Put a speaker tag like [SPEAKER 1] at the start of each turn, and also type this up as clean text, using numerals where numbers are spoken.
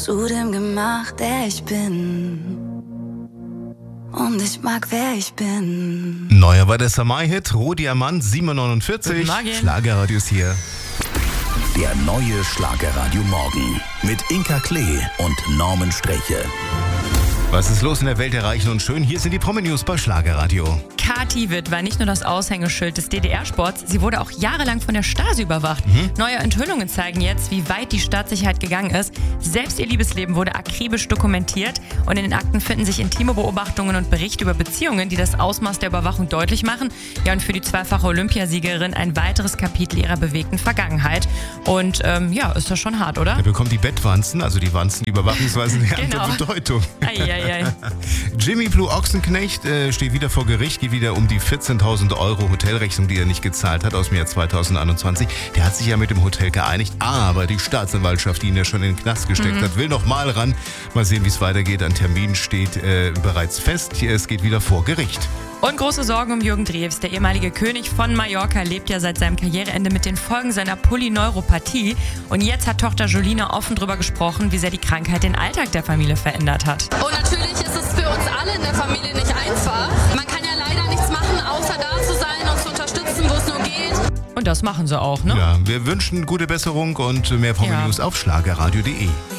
[SPEAKER 1] zu dem gemacht, der ich bin. Und ich mag, wer ich bin.
[SPEAKER 2] Neuer war der Samai-Hit, Rohdiamant 749.
[SPEAKER 3] Morgen.
[SPEAKER 2] Schlagerradios hier.
[SPEAKER 4] Der neue Schlagerradio Morgen mit Inka Klee und Norman Sträche.
[SPEAKER 2] Was ist los in der Welt der Reichen und Schönen? Hier sind die Promi-News bei Schlagerradio.
[SPEAKER 3] Kathi Witt war nicht nur das Aushängeschild des DDR-Sports, sie wurde auch jahrelang von der Stasi überwacht. Neue Enthüllungen zeigen jetzt, wie weit die Staatssicherheit gegangen ist. Selbst ihr Liebesleben wurde akribisch dokumentiert und in den Akten finden sich intime Beobachtungen und Berichte über Beziehungen, die das Ausmaß der Überwachung deutlich machen. Ja, und für die zweifache Olympiasiegerin ein weiteres Kapitel ihrer bewegten Vergangenheit. Und ja, ist das schon hart, oder?
[SPEAKER 2] Er bekommt die Bettwanzen, also die Wanzen, die Überwachungsweisen, eine andere Bedeutung.
[SPEAKER 3] Eieiei.
[SPEAKER 2] Jimmy Blue Ochsenknecht steht wieder vor Gericht, geht wieder um die 14.000 € Hotelrechnung, die er nicht gezahlt hat aus dem Jahr 2021. Der hat sich ja mit dem Hotel geeinigt, aber die Staatsanwaltschaft, die ihn ja schon in den Knast gesteckt hat, will noch mal ran. Mal sehen, wie es weitergeht. Ein Termin steht bereits fest. Es geht wieder vor Gericht.
[SPEAKER 3] Und große Sorgen um Jürgen Drews. Der ehemalige König von Mallorca lebt ja seit seinem Karriereende mit den Folgen seiner Polyneuropathie. Und jetzt hat Tochter Jolina offen darüber gesprochen, wie sehr die Krankheit den Alltag der Familie verändert hat.
[SPEAKER 5] Und natürlich ist es für uns alle in der Familie nicht einfach. Man kann ja leider nichts machen, außer da zu sein und zu unterstützen, wo es nur geht.
[SPEAKER 3] Und das machen sie auch, ne?
[SPEAKER 2] Ja, wir wünschen gute Besserung und mehr Promi-News auf schlagerradio.de.